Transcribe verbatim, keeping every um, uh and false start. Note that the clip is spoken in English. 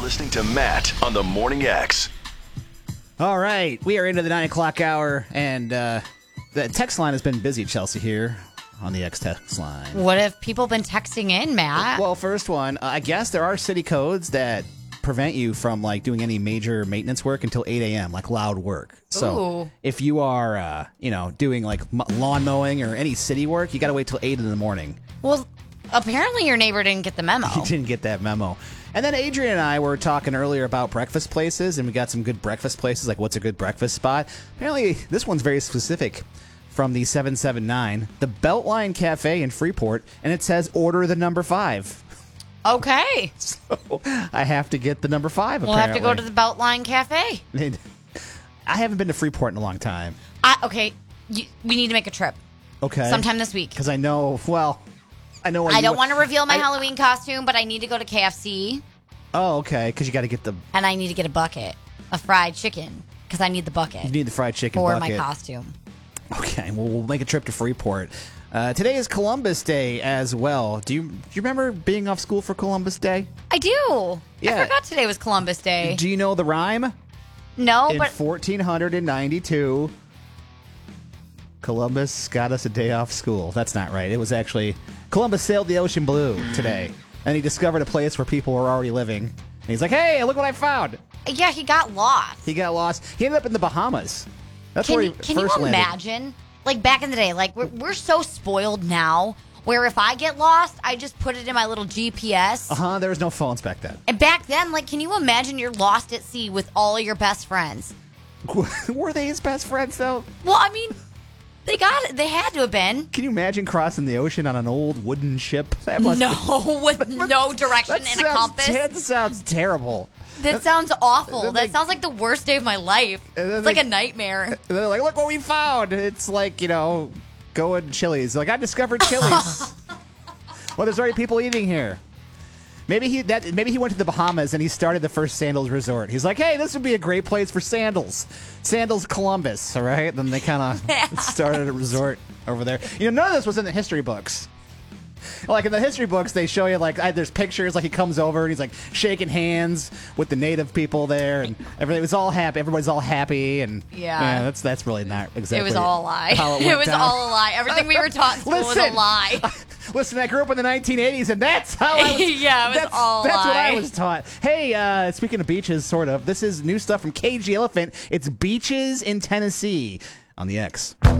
listening to Matt on the Morning X. All right, we are into the nine o'clock hour, and uh, the text line has been busy, Chelsea, here on the X text line. What have people been texting in, Matt? Well, first one, uh, I guess there are city codes that prevent you from like doing any major maintenance work until eight a.m., like loud work. So Ooh. if you are, uh, you know, doing like m- lawn mowing or any city work, you got to wait till eight in the morning. Well, apparently your neighbor didn't get the memo. He didn't get that memo. And then Adrian and I were talking earlier about breakfast places, and we got some good breakfast places, like what's a good breakfast spot. Apparently, this one's very specific from the seven seven nine, the Beltline Cafe in Freeport, and it says order the number five. Okay. So I have to get the number five, We'll apparently. have to go to the Beltline Cafe. I haven't been to Freeport in a long time. I, okay, you, we need to make a trip Okay. sometime this week. Because I know, well, I know where I you don't went- want to reveal my I- Halloween costume, but I need to go to K F C, Oh, okay, because you got to get the, and I need to get a bucket of fried chicken, because I need the bucket you need the fried chicken for bucket. my costume. Okay, well, we'll make a trip to Freeport. Uh, today is Columbus Day as well. Do you do you remember being off school for Columbus Day? I do. Yeah. I forgot today was Columbus Day. Do you know the rhyme? no, In but fourteen ninety-two, Columbus got us a day off school. That's not right. It was actually Columbus sailed the ocean blue today, and he discovered a place where people were already living. And he's like, "Hey, look what I found!" yeah, he got lost. He got lost. He ended up in the Bahamas. That's Can where you, he can you first landed. imagine? Like back in the day, like we're, we're so spoiled now where if I get lost, I just put it in my little G P S. Uh huh. There was no phones back then. And back then, like, can you imagine you're lost at sea with all your best friends? Were they his best friends though? Well, I mean, they got it. They had to have been. Can you imagine crossing the ocean on an old wooden ship? That must No, with no direction that and a sounds, compass. That sounds terrible. That sounds awful. then That they- sounds like the worst day of my life. And then It's like they- a nightmare. And they're like, look what we found. It's like, you know, going to Chili's. Like, I discovered Chili's. Well, there's already people eating here. Maybe he that maybe he went to the Bahamas and he started the first sandals resort. He's like, hey, this would be a great place for sandals. Sandals Columbus, all right? Then they kind of started a resort over there. You know, none of this was in the history books. Like in the history books, they show you like I, there's pictures like he comes over and he's like shaking hands with the native people there, and everything was all happy. Everybody's all happy, and Yeah. that's that's really not exactly. It was all a lie. how it It, went was down. all a lie. Everything we were taught in school was a Listen. lie. Listen, I grew up in the nineteen eighties, and that's how I was. Yeah, it was that's, all a That's what I lie. was taught. Hey, uh, speaking of beaches, sort of. This is new stuff from Cage the Elephant. It's beaches in Tennessee on the X.